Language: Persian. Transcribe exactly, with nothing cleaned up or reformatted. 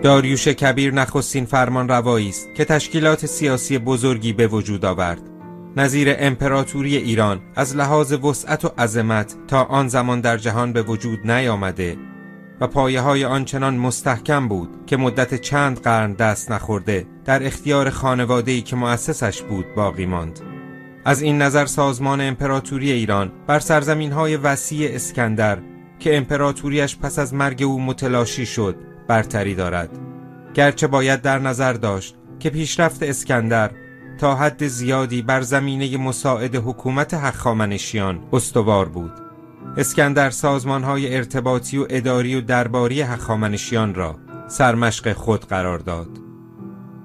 داریوش کبیر نخستین فرمان روایی است که تشکیلات سیاسی بزرگی به وجود آورد. نظیر امپراتوری ایران از لحاظ وسعت و عظمت تا آن زمان در جهان به وجود نیامده و پایه‌های آنچنان مستحکم بود که مدت چند قرن دست نخورده در اختیار خانواده‌ای که مؤسسش بود باقی ماند. از این نظر سازمان امپراتوری ایران بر سرزمین‌های وسیع اسکندر که امپراتوریش پس از مرگ او متلاشی شد برتری دارد، گرچه باید در نظر داشت که پیشرفت اسکندر تا حد زیادی بر زمینه مساعد حکومت هخامنشیان استوار بود. اسکندر سازمان‌های ارتباطی و اداری و درباری هخامنشیان را سرمشق خود قرار داد.